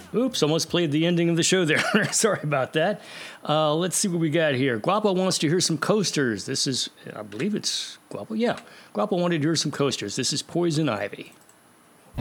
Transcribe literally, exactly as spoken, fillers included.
Oops, almost played the ending of the show there. Sorry about that. Uh, let's see what we got here. Guapo wants to hear some coasters. This is, I believe it's Guapo. Yeah, Guapo wanted to hear some coasters. This is Poison Ivy.